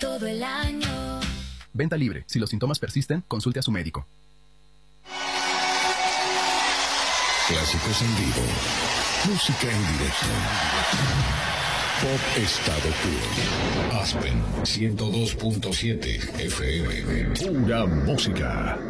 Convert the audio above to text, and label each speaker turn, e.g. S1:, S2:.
S1: todo el año.
S2: Venta libre. Si los síntomas persisten, consulte a su médico.
S3: Clásicos en vivo. Música en directo. Pop estado puro. Aspen 102.7 FM. Pura música.